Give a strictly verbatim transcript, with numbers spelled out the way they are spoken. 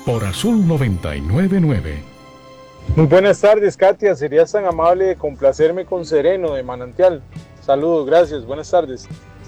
por Azul noventa y nueve punto nueve. Muy buenas tardes, Katia. ¿Serías tan amable de complacerme con Sereno de Manantial? Saludos, gracias. Buenas tardes.